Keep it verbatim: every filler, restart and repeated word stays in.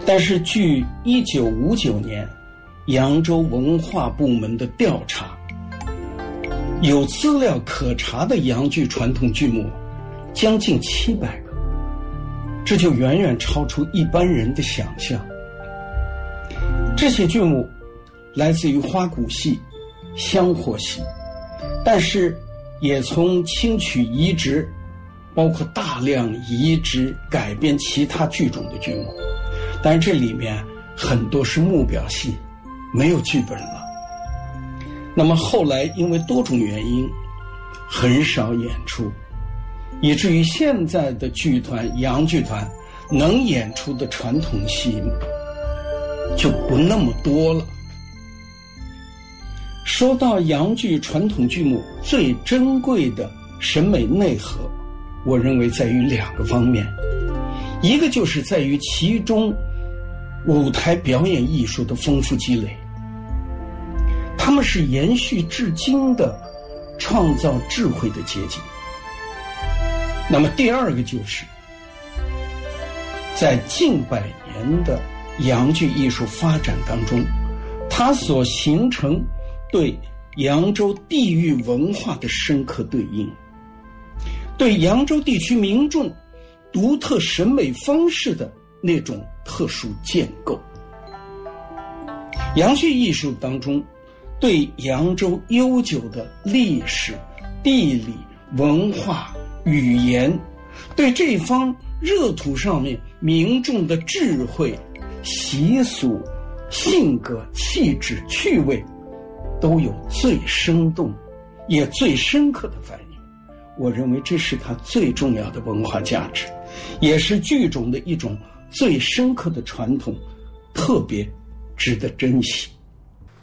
但是据一九五九年扬州文化部门的调查，有资料可查的洋剧传统剧目将近七百个，这就远远超出一般人的想象。这些剧目来自于花鼓戏、香火戏，但是也从清曲移植，包括大量移植改编其他剧种的剧目，但这里面很多是幕表戏，没有剧本了。那么后来因为多种原因很少演出，以至于现在的剧团洋剧团能演出的传统戏就不那么多了。说到洋剧传统剧目最珍贵的审美内核，我认为在于两个方面，一个就是在于其中舞台表演艺术的丰富积累，他们是延续至今的创造智慧的结晶。那么第二个就是在近百年的洋剧艺术发展当中，它所形成对扬州地域文化的深刻对应，对扬州地区民众独特审美方式的那种特殊建构。洋剧艺术当中对扬州悠久的历史、地理、文化、语言，对这方热土上面民众的智慧、习俗、性格、气质、趣味都有最生动也最深刻的反应。我认为这是它最重要的文化价值，也是剧种的一种最深刻的传统，特别值得珍惜。